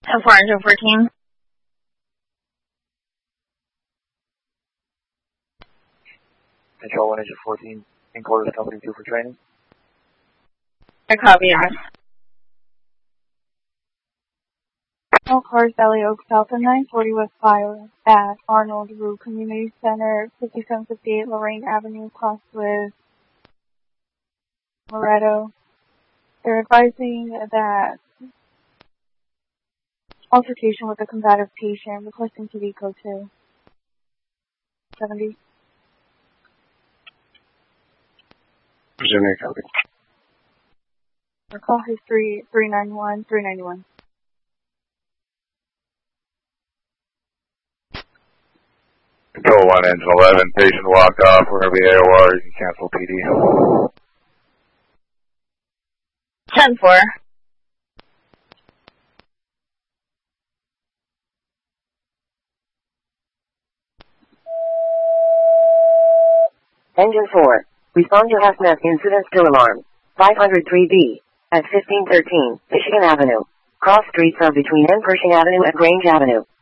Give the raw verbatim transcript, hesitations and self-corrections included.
ten four, engine fourteen. Control one, engine fourteen. In quarters, company two for training. I copy, yes. All cars, Valley Oak South and nine forty West Fire at Arnold Rue Community Center, fifty-seven fifty-eight Lorraine Avenue, crossed with Loretto. They're advising that altercation with a combative patient, requesting T V code two seventy. Presuming copy. Our call history three nine one, three ninety-one. Control one, engine eleven. Patient walked off. Wherever the A O R, you can cancel P D. ten four. Engine four. Respond to HASMET incident still alarm. five oh three B. At fifteen thirteen, Michigan Avenue. Cross streets are between N. Pershing Avenue and Grange Avenue.